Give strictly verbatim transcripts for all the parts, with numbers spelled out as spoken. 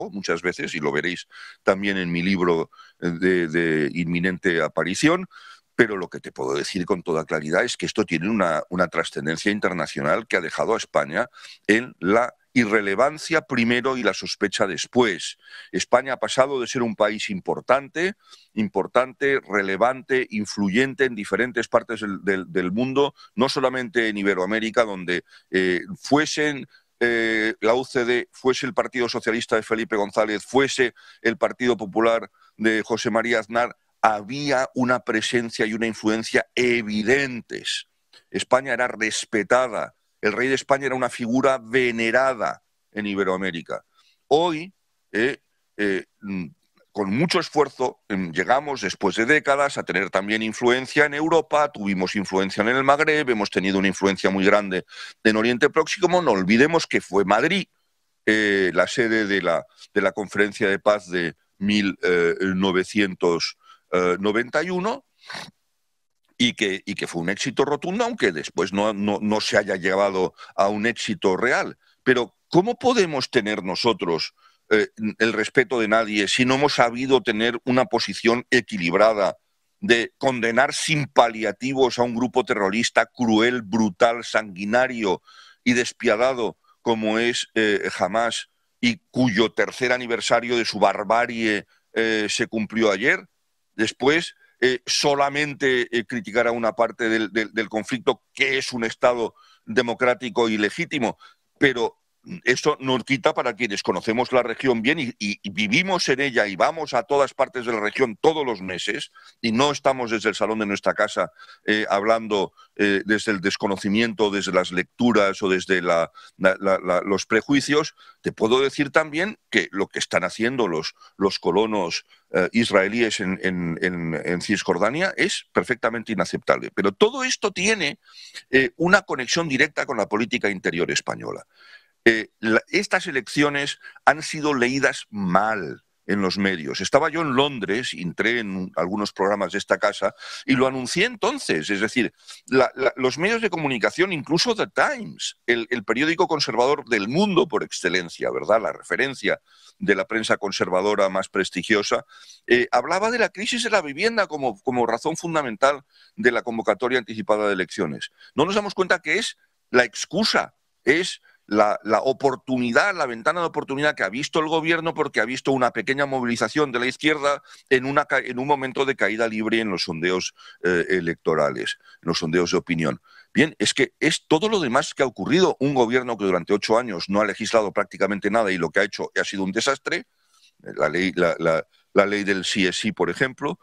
muchas veces, y lo veréis también en mi libro de, de inminente aparición, pero lo que te puedo decir con toda claridad es que esto tiene una, una trascendencia internacional que ha dejado a España en la irrelevancia primero y la sospecha después. España ha pasado de ser un país importante, importante, relevante, influyente en diferentes partes del, del, del mundo, no solamente en Iberoamérica, donde eh, fuesen eh, la U C D, fuese el Partido Socialista de Felipe González, fuese el Partido Popular de José María Aznar, había una presencia y una influencia evidentes. España era respetada. El rey de España era una figura venerada en Iberoamérica. Hoy, eh, eh, con mucho esfuerzo, eh, llegamos después de décadas a tener también influencia en Europa, tuvimos influencia en el Magreb, hemos tenido una influencia muy grande en Oriente Próximo. No olvidemos que fue Madrid eh, la sede de la, de la Conferencia de Paz de mil novecientos noventa y uno, y que, y que fue un éxito rotundo, aunque después no, no, no se haya llevado a un éxito real. Pero ¿cómo podemos tener nosotros eh, el respeto de nadie si no hemos sabido tener una posición equilibrada de condenar sin paliativos a un grupo terrorista cruel, brutal, sanguinario y despiadado como es eh, Hamás, y cuyo tercer aniversario de su barbarie eh, se cumplió ayer? Después, eh, solamente eh, criticar a una parte del, del, del conflicto, que es un Estado democrático y legítimo, pero eso no quita para quienes conocemos la región bien y, y, y vivimos en ella y vamos a todas partes de la región todos los meses y no estamos desde el salón de nuestra casa eh, hablando eh, desde el desconocimiento, desde las lecturas o desde la, la, la, la, los prejuicios. Te puedo decir también que lo que están haciendo los, los colonos eh, israelíes en, en, en, en Cisjordania es perfectamente inaceptable. Pero todo esto tiene eh, una conexión directa con la política interior española. Eh, la, estas elecciones han sido leídas mal en los medios. Estaba yo en Londres, entré en algunos programas de esta casa y lo anuncié entonces. Es decir, la, la, los medios de comunicación, incluso The Times, el, el periódico conservador del mundo por excelencia, ¿verdad?, la referencia de la prensa conservadora más prestigiosa, eh, hablaba de la crisis de la vivienda como, como razón fundamental de la convocatoria anticipada de elecciones. No nos damos cuenta que es la excusa, es La, la oportunidad, la ventana de oportunidad que ha visto el gobierno porque ha visto una pequeña movilización de la izquierda en, una, en un momento de caída libre en los sondeos eh, electorales, en los sondeos de opinión. Bien, es que es todo lo demás que ha ocurrido. Un gobierno que durante ocho años no ha legislado prácticamente nada y lo que ha hecho ha sido un desastre. La ley, la, la, la ley del sí es sí, por ejemplo.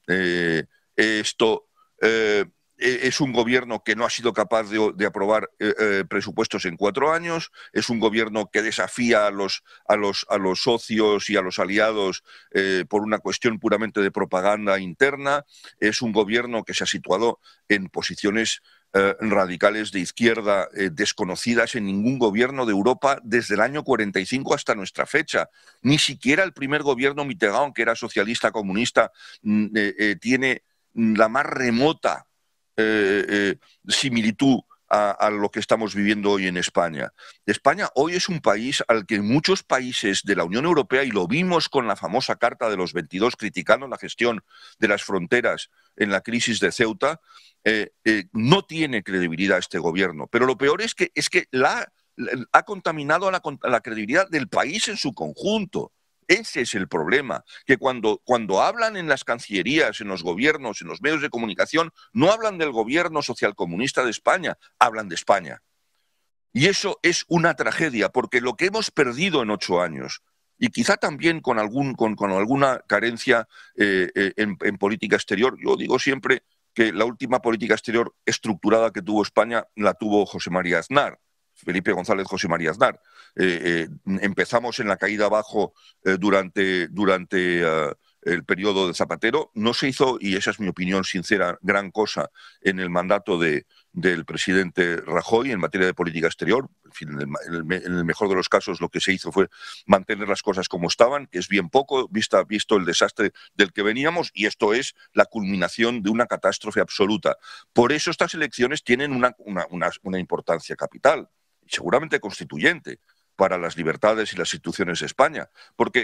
Eh, esto... Eh, Es un gobierno que no ha sido capaz de, de aprobar eh, eh, presupuestos en cuatro años, es un gobierno que desafía a los, a los, a los socios y a los aliados eh, por una cuestión puramente de propaganda interna, es un gobierno que se ha situado en posiciones eh, radicales de izquierda eh, desconocidas en ningún gobierno de Europa desde el año cuarenta y cinco hasta nuestra fecha. Ni siquiera el primer gobierno Mitterrand, que era socialista comunista, eh, eh, tiene la más remota Eh, eh, similitud a, a lo que estamos viviendo hoy en España. España hoy es un país al que muchos países de la Unión Europea, y lo vimos con la famosa Carta de los veintidós criticando la gestión de las fronteras en la crisis de Ceuta, eh, eh, no tiene credibilidad este gobierno. Pero lo peor es que, es que la, la, ha contaminado a la, a la credibilidad del país en su conjunto. Ese es el problema, que cuando, cuando hablan en las cancillerías, en los gobiernos, en los medios de comunicación, no hablan del gobierno socialcomunista de España, hablan de España. Y eso es una tragedia, porque lo que hemos perdido en ocho años, y quizá también con, algún, con, con alguna carencia eh, eh, en, en política exterior, yo digo siempre que la última política exterior estructurada que tuvo España la tuvo José María Aznar. Felipe González, José María Aznar. Eh, eh, empezamos en la caída abajo eh, durante, durante uh, el periodo de Zapatero. No se hizo, y esa es mi opinión sincera, gran cosa en el mandato de, del presidente Rajoy en materia de política exterior. En fin, en el, en el mejor de los casos lo que se hizo fue mantener las cosas como estaban, que es bien poco, vista, visto el desastre del que veníamos, y esto es la culminación de una catástrofe absoluta. Por eso estas elecciones tienen una, una, una, una importancia capital, seguramente constituyente, para las libertades y las instituciones de España. Porque